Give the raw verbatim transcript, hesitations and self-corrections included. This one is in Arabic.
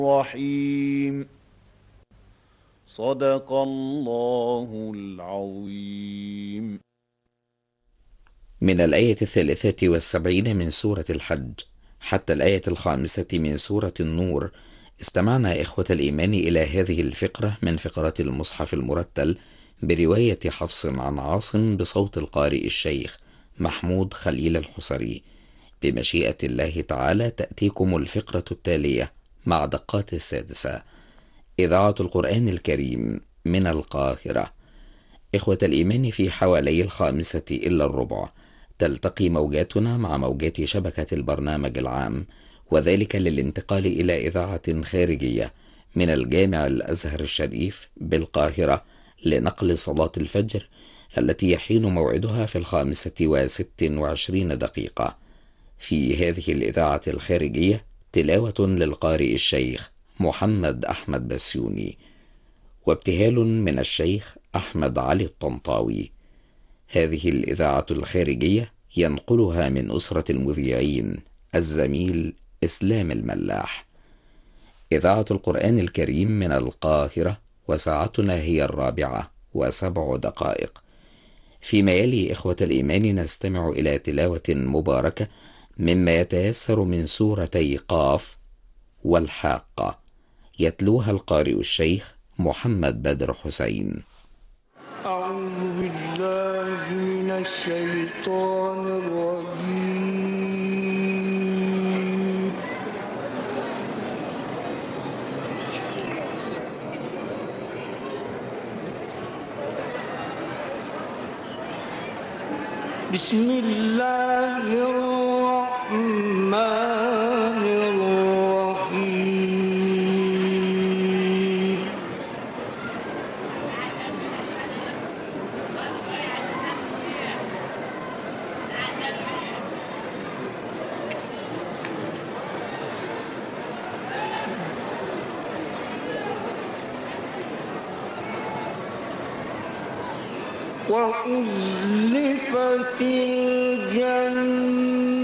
الرحيم. صدق الله العظيم. من الآية الثالثة والسبعين من سورة الحج حتى الآية الخامسة من سورة النور استمعنا إخوة الإيمان إلى هذه الفقرة من فقرات المصحف المرتل برواية حفص عن عاصم بصوت القارئ الشيخ محمود خليل الحصري. بمشيئة الله تعالى تأتيكم الفقرة التالية مع دقات السادسة. إذاعة القرآن الكريم من القاهرة. إخوة الإيمان، في حوالي الخامسة إلا الربع تلتقي موجاتنا مع موجات شبكة البرنامج العام، وذلك للانتقال إلى إذاعة خارجية من الجامع الأزهر الشريف بالقاهرة لنقل صلاة الفجر التي يحين موعدها في الخامسة وست وعشرين دقيقة. في هذه الإذاعة الخارجية تلاوة للقارئ الشيخ محمد أحمد بسيوني، وابتهال من الشيخ أحمد علي الطنطاوي. هذه الإذاعة الخارجية ينقلها من أسرة المذيعين الزميل إسلام الملاح. إذاعة القرآن الكريم من القاهرة، وساعتنا هي الرابعة وسبع دقائق. فيما يلي إخوة الإيمان نستمع إلى تلاوة مباركة مما يتيسر من سورتي قاف والحاقة، يتلوها القارئ الشيخ محمد بدر حسين. أعوذ بالله من الشيطان الرجيم. بسم الله الرحمن الرحيم. وأزلفت الجنة